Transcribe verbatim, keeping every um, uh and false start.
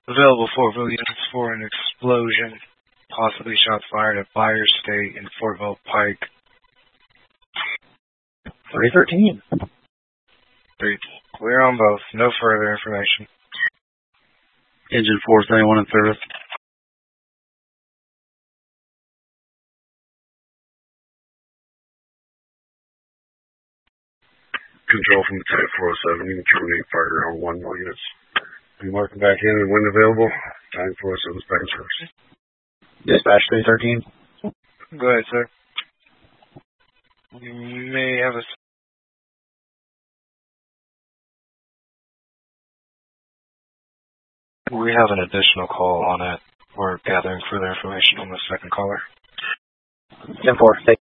Available Fortville units for an explosion. Possibly shots fired at Byers State and Fortville Pike. three thirteen. Three. Clear on both. No further information. Engine force, anyone in service? Control from Attack four oh seven, you can terminate fire on one more units. Be marking back in and when available, time four oh seven's back in service. Dispatch three thirteen. Go ahead, sir. You may have a... We have an additional call on it. We're gathering further information on the second caller. ten four.